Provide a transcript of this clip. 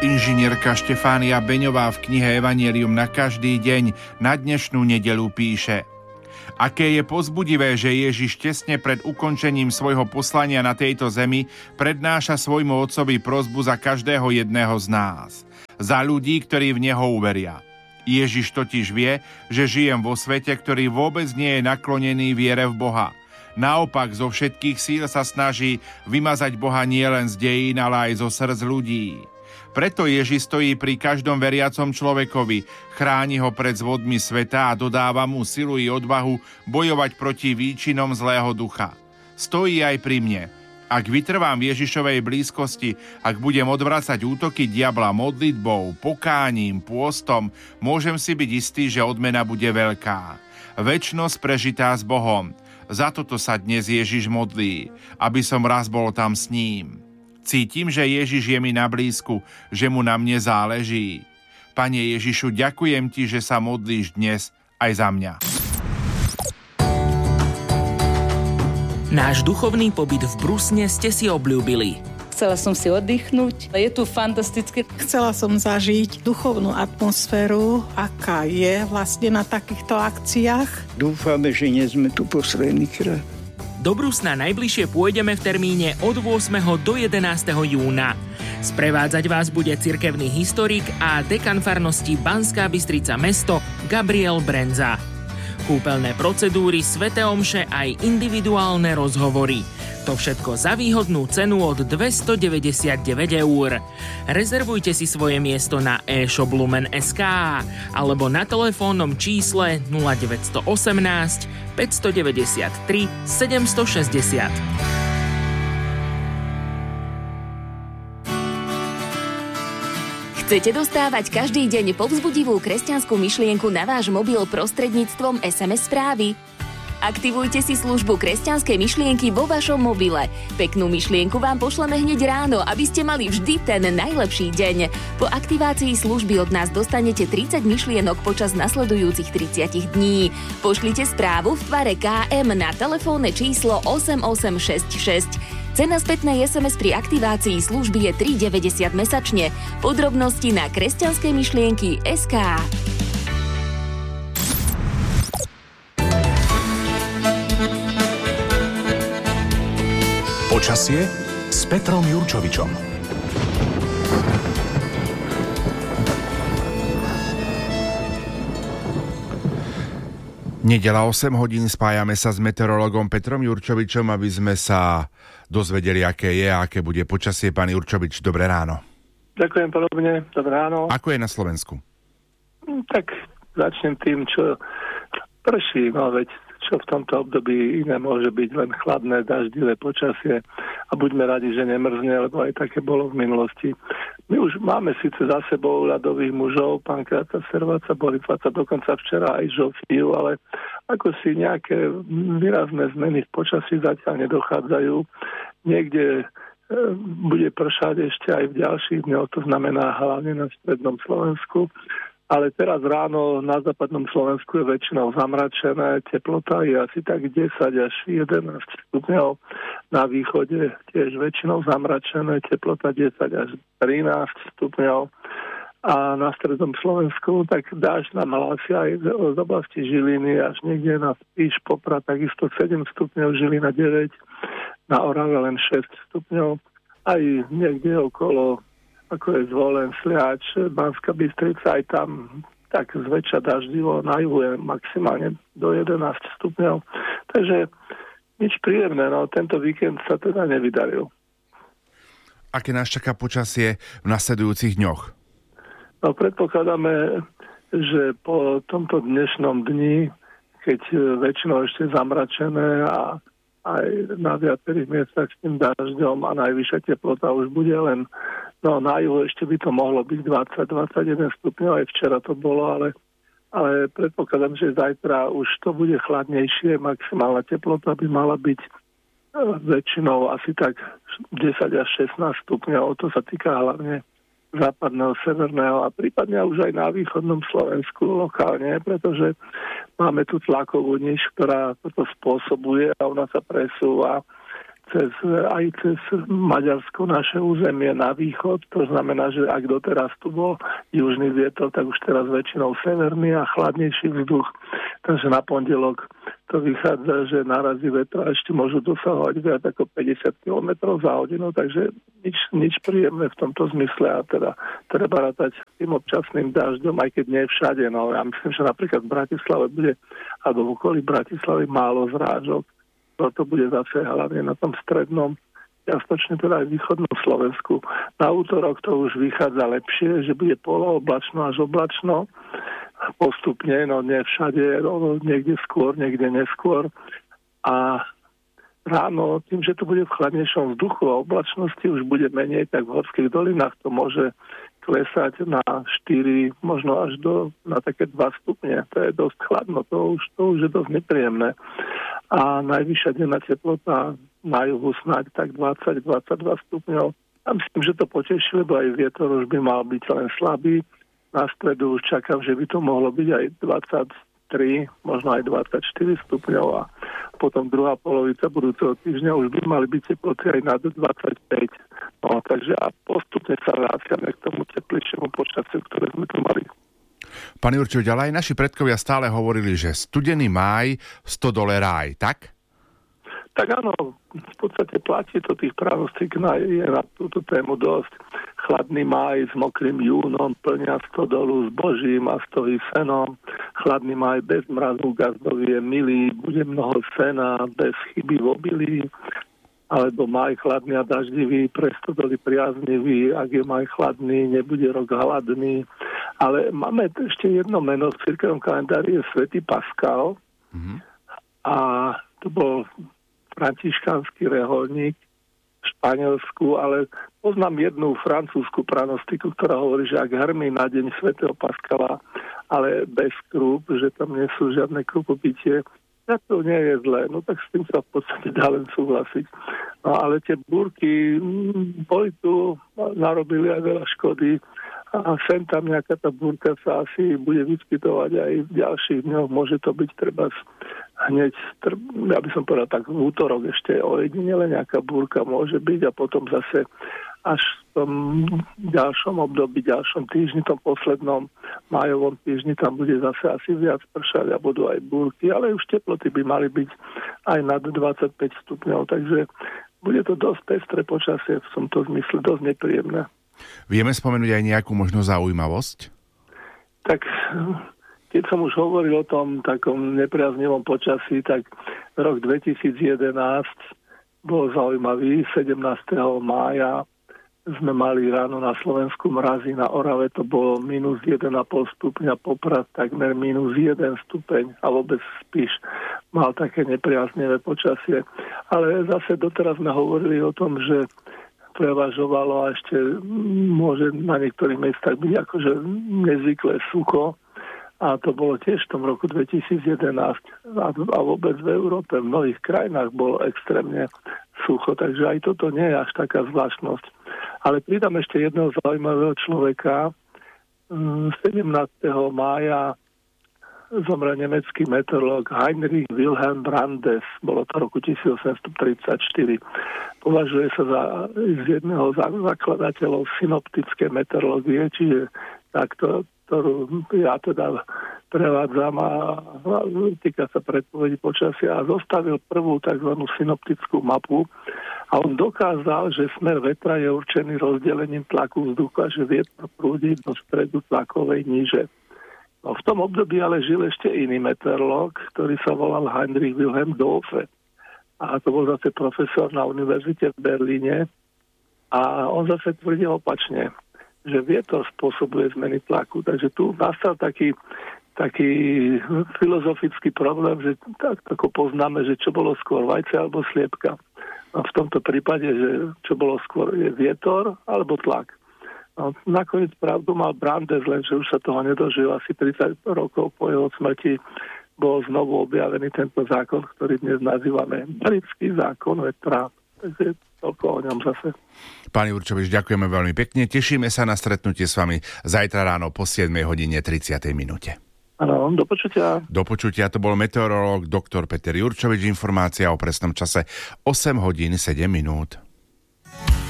Inžinierka Štefánia Beňová v knihe Evangelium na každý deň na dnešnú nedeľu píše: Aké je povzbudivé, že Ježiš tesne pred ukončením svojho poslania na tejto zemi prednáša svojmu otcovi prosbu za každého jedného z nás. Za ľudí, ktorí v neho uveria. Ježiš totiž vie, že žijem vo svete, ktorý vôbec nie je naklonený viere v Boha. Naopak, zo všetkých síl sa snaží vymazať Boha nielen z dejín, ale aj zo srdc ľudí. Preto Ježiš stojí pri každom veriacom človekovi, chráni ho pred zvodmi sveta a dodáva mu silu i odvahu bojovať proti výčinom zlého ducha. Stojí aj pri mne. Ak vytrvám v Ježišovej blízkosti, ak budem odvracať útoky diabla modlitbou, pokáním, pôstom, môžem si byť istý, že odmena bude veľká. Večnosť prežitá s Bohom. Za toto sa dnes Ježiš modlí, aby som raz bol tam s ním. Cítim, že Ježiš je mi na blízku, že mu na mne záleží. Pane Ježišu, ďakujem ti, že sa modlíš dnes aj za mňa. Náš duchovný pobyt v Brusne ste si obľúbili. Chcela som si oddychnúť. Je tu fantastické. Chcela som zažiť duchovnú atmosféru, aká je vlastne na takýchto akciách. Dúfame, že nie sme tu posledný krát. Do Brusna najbližšie pôjdeme v termíne od 8. do 11. júna. Sprevádzať vás bude cirkevný historik a dekan farnosti Banská Bystrica mesto Gabriel Brenza. Kúpeľné procedúry, sväté omše aj individuálne rozhovory. To všetko za výhodnú cenu od 299 €. Rezervujte si svoje miesto na e-shop Lumen.sk alebo na telefónnom čísle 0918 593 760. Chcete dostávať každý deň povzbudivú kresťanskú myšlienku na váš mobil prostredníctvom SMS správy? Aktivujte si službu kresťanskej myšlienky vo vašom mobile. Peknú myšlienku vám pošleme hneď ráno, aby ste mali vždy ten najlepší deň. Po aktivácii služby od nás dostanete 30 myšlienok počas nasledujúcich 30 dní. Pošlite správu v tvare KM na telefónne číslo 8866. Cena spätnej SMS pri aktivácii služby je 3,90 mesačne. Podrobnosti na kresťanskejmyšlienky.sk. Počasie s Petrom Jurčovičom. Nedeľa 8 hodín, spájame sa s meteorologom Petrom Jurčovičom, aby sme sa dozvedeli, aké je a aké bude počasie. Pán Jurčovič, dobré ráno. Ďakujem podobne, dobré ráno. Ako je na Slovensku? Tak začnem tým, čo prší, no veď čo v tomto období iné môže byť len chladné, daždivé počasie a buďme radi, že nemrzne, lebo aj také bolo v minulosti. My už máme síce za sebou ľadových mužov, pán Kráta Serváca, Bonifaca, dokonca včera aj Žofiu, ale ako si nejaké výrazné zmeny v počasí zatiaľ nedochádzajú. Niekde bude pršať ešte aj v ďalších dňoch, to znamená hlavne na strednom Slovensku. Ale teraz ráno na západnom Slovensku je väčšinou zamračené, teplota je asi tak 10 až 11 stupňov. Na východe tiež väčšinou zamračené, teplota 10 až 13 stupňov. A na strednom Slovensku tak dážď nám hlásia aj z oblasti Žiliny až niekde na Spiš, Poprad, takisto 7 stupňov, Žilina 9, na Orave len 6 stupňov. Aj niekde okolo, ako je Zvolen, Sliač, Banská Bystrica, aj tam tak zväčša daždivo, na juhu je maximálne do 11 stupňov. Takže nič príjemné, no tento víkend sa teda nevydaril. Aké nás čaká počasie v nasledujúcich dňoch? No predpokladáme, že po tomto dnešnom dni, keď väčšinou ešte zamračené a aj na viacerých miestach s tým dažďom a najvyššia teplota už bude len, no na juhu ešte by to mohlo byť 20-21 stupňov, aj včera to bolo, ale predpokladám, že zajtra už to bude chladnejšie, maximálna teplota by mala byť väčšinou asi tak 10 až 16 stupňov, to sa týka hlavne západného, severného a prípadne už aj na východnom Slovensku lokálne, pretože máme tu tlakovú niž, ktorá toto spôsobuje a ona sa presúva aj cez Maďarsko, naše územie na východ. To znamená, že ak doteraz tu bol južný vietor, tak už teraz väčšinou severný a chladnejší vzduch. Takže na pondelok to vychádza, že narazí vetro a ešte môžu dosahovať viac ako 50 km za hodinu, takže nič príjemné v tomto zmysle a teda treba rátať tým občasným dažďom, aj keď nie všade. No ja myslím, že napríklad v Bratislave bude, alebo v okolí Bratislavy málo zrážok. To bude zase hlavne na tom strednom, čiastočne teda aj východnom Slovensku. Na útorok to už vychádza lepšie, že bude polooblačno až oblačno. Postupne, no nie všade, no, niekde skôr, niekde neskôr. A ráno, tým, že to bude v chladnejšom vzduchu a oblačnosti už bude menej, tak v horských dolinách to môže klesať na 4, možno až na také 2 stupne. To je dosť chladno, to už je dosť nepríjemné. A najvyššia denná teplota na juhu snáď tak 20-22 stupňov. A myslím, že to poteší, lebo aj vietor už by mal byť len slabý. Na stredu už čakám, že by to mohlo byť aj 23, možno aj 24 stupňov a potom druhá polovica budúceho týždňa už by mali byť teploty aj nad 25. No, takže a postupne sa vraciame k tomu teplejšiemu počasiu, ktoré sme tu mali. Pán Jurčovič, ale aj naši predkovia stále hovorili, že studený máj, $100 ráj, tak? Tak áno, v podstate platí to tých prognostík je na túto tému dosť. Chladný máj s mokrým júnom plnia stodolu s božím a stojí senom. Chladný máj bez mrazu gazdovi je milý, bude mnoho sena, bez chyby v obilí. Alebo maj chladný a daždivý, pre stodoly priaznivý, ak je maj chladný, nebude rok hladný. Ale máme ešte jedno meno v cirkevnom kalendári, je Svätý Paskal. A to bol františkánsky reholník v Španielsku, ale poznám jednu francúzsku pranostiku, ktorá hovorí, že ak hrmí na deň Svätého Paskala, ale bez krúp, že tam nie sú žiadne krupopitie, tak to nie je zlé. No tak s tým sa v podstate dá len súhlasiť. No ale tie búrky boli tu, narobili aj veľa škody a sem tam nejaká tá búrka sa asi bude vyskytovať aj v ďalších dňoch. Môže to byť treba hneď, ja by som povedal tak v útorok ešte ojedinele nejaká búrka môže byť a potom zase až v tom ďalšom období, ďalšom týždni, tom poslednom májovom týždni, tam bude zase asi viac pršať a budú aj búrky, ale už teploty by mali byť aj nad 25 stupňov, takže bude to dosť pestré počasie v tomto zmysle, dosť nepríjemné. Vieme spomenúť aj nejakú možno zaujímavosť? Tak keď som už hovoril o tom takom nepriaznivom počasí, tak rok 2011 bol zaujímavý. 17. mája sme mali ráno na Slovensku mrazy, na Orave to bolo minus 1,5 stupňa, Poprad takmer minus 1 stupeň a vôbec Spiš mal také nepriaznivé počasie. Ale zase doteraz sme hovorili o tom, že prevažovalo a ešte môže na niektorých miestach byť akože nezvyklé sucho. A to bolo tiež v tom roku 2011 a vôbec v Európe, v mnohých krajinách bolo extrémne sucho, takže aj toto nie je až taká zvláštnosť. Ale pridám ešte jedného zaujímavého človeka. 17. mája zomrel nemecký meteorológ Heinrich Wilhelm Brandes. Bolo to roku 1834. Považuje sa za jedného z zakladateľov synoptickej meteorológie, čiže takto, ktorú ja teda prevádzam a týka sa predpovedí počasia a zostavil prvú tzv. Synoptickú mapu a on dokázal, že smer vetra je určený rozdelením tlaku vzduchu a že vietor prúdi do stredu tlakovej níže. No, v tom období ale žil ešte iný meteorológ, ktorý sa volal Heinrich Wilhelm Doepfer. A to bol zase profesor na univerzite v Berlíne a on zase tvrdil opačne, že vietor spôsobuje zmeny tlaku. Takže tu nastal taký filozofický problém, že tak ako poznáme, že čo bolo skôr, vajce alebo sliepka. A v tomto prípade, že čo bolo skôr, je vietor alebo tlak. No, nakoniec pravdu mal Brandes, lenže už sa toho nedožil. Asi 30 rokov po jeho smrti bol znovu objavený tento zákon, ktorý dnes nazývame britský zákon vetra. Takže toľko o ňom zase. Pán Jurčovič, ďakujeme veľmi pekne. Tešíme sa na stretnutie s vami zajtra ráno po 7:30. Áno, do počutia. Do počutia, to bol meteorológ doktor Peter Jurčovič. Informácia o presnom čase 8 hodín 7 minút.